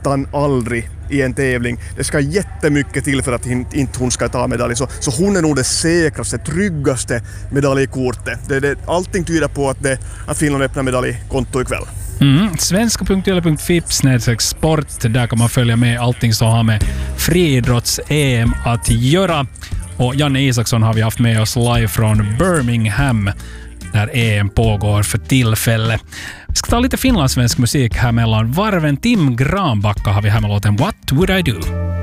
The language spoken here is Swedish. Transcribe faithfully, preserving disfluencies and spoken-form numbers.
nästan aldrig i en tävling. Det ska jättemycket till för att inte hon ska ta medalj. Så, så hon är nog det säkraste, tryggaste medaljkortet. Det, det, allting tyder på att, det, att Finland öppnar medaljkonto ikväll. Mm. svenska punkt yle punkt fi snedstreck sport. Där kan man följa med allting som har med friidrotts-E M att göra. Och Janne Isaksson har vi haft med oss live från Birmingham där E M pågår för tillfälle. Vi ska ta lite finlandssvensk musik här mellan varven. Tim Granbacka har vi här med låten What Would I Do?